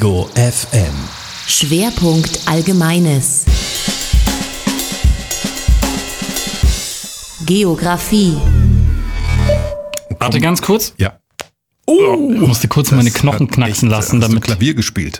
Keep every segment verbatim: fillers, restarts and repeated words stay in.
Ego F M. Schwerpunkt Allgemeines. Geografie. Warte ganz kurz. Ja. Oh, ich musste kurz meine Knochen knacksen echt, lassen, hast damit du Klavier gespielt.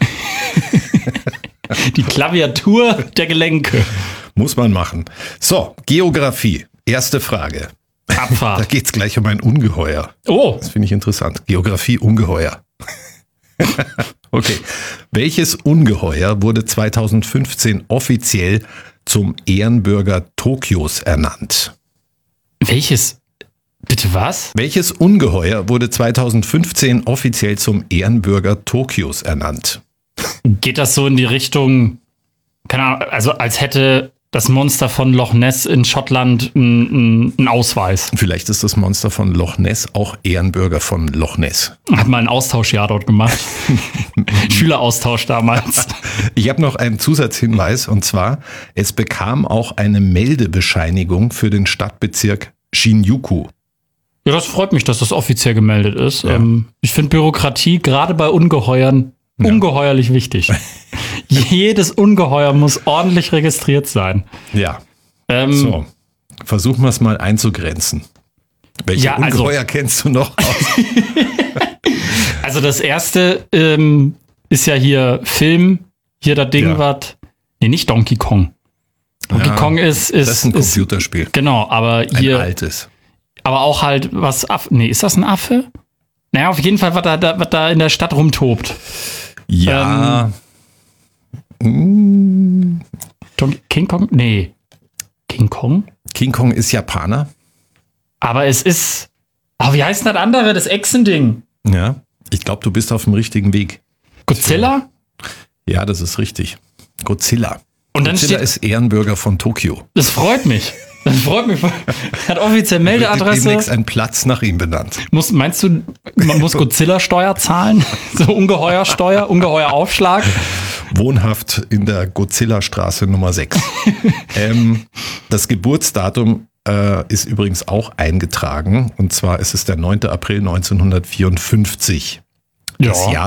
die Klaviatur der Gelenke. Muss man machen. So, Geografie. Erste Frage. Da Abfahrt. geht's gleich um ein Ungeheuer. Oh, Das finde ich interessant. Geografie, Ungeheuer. Okay. Welches Ungeheuer wurde zweitausendfünfzehn offiziell zum Ehrenbürger Tokios ernannt? welches? Bitte was? Welches Ungeheuer wurde zweitausendfünfzehn offiziell zum Ehrenbürger Tokios ernannt? Geht das so in die Richtung, keine Ahnung, also als hätte das Monster von Loch Ness in Schottland einen einen Ausweis? Vielleicht ist das Monster von Loch Ness auch Ehrenbürger von Loch Ness. Hat mal ein Austauschjahr dort gemacht. Schüleraustausch damals. Ich habe noch einen Zusatzhinweis und zwar, es bekam auch eine Meldebescheinigung für den Stadtbezirk Shinjuku. Ja, das freut mich, dass das offiziell gemeldet ist. Ja. Ähm, ich finde Bürokratie gerade bei Ungeheuern Ja. ungeheuerlich wichtig. Jedes Ungeheuer muss ordentlich registriert sein. Ja, Ähm, so. Versuchen wir es mal einzugrenzen. Welche Ja, also- Ungeheuer kennst du noch aus? Also das erste ähm, ist ja hier Film, hier das Ding, Ja. was. Nee, nicht Donkey Kong. Donkey Ja, Kong ist, ist, Das ist ein ist Computerspiel. genau, aber Ein hier, altes. aber auch halt was Aff. Nee, ist das ein Affe? Naja, auf jeden Fall, was da, da, was da in der Stadt rumtobt. Ja. Donkey King Kong? Nee. King Kong? King Kong ist Japaner. Aber es ist. Oh, wie heißt denn das andere? Das Echsending. Ja. Ich glaube, du bist auf dem richtigen Weg. Godzilla? Ja, das ist richtig. Godzilla. Und dann Godzilla steht. ist Ehrenbürger von Tokio. Das freut mich. Das freut mich. Hat offiziell Wird Meldeadresse. demnächst ein Platz nach ihm benannt. Muss, meinst du, man muss Godzilla-Steuer zahlen? So Ungeheuersteuer, Ungeheueraufschlag? Wohnhaft in der Godzilla-Straße Nummer sechs. ähm, das Geburtsdatum äh, ist übrigens auch eingetragen. Und zwar ist es der neunte April neunzehnhundertvierundfünfzig. Das Jahr